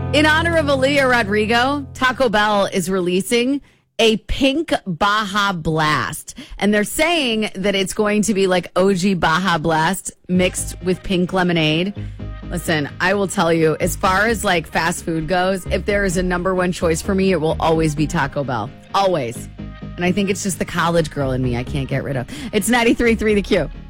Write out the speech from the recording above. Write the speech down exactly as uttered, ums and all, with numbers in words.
In honor of Olivia Rodrigo, Taco Bell is releasing a pink Baja Blast. And they're saying that it's going to be like O G Baja Blast mixed with pink lemonade. Listen, I will tell you, as far as like fast food goes, if there is a number one choice for me, it will always be Taco Bell. Always. And I think it's just the college girl in me I can't get rid of. It's ninety-three point three The Q.